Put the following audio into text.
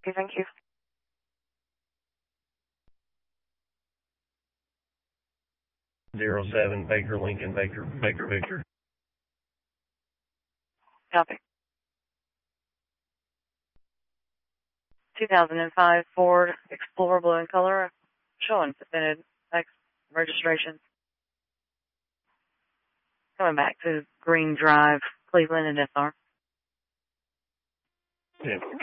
Okay, thank you. Zero 07 Baker Lincoln Baker Victor. Copy. 2005 Ford Explorer blue in color, showing submitted X registration. Coming back to Green Drive, Cleveland and SR. Yeah,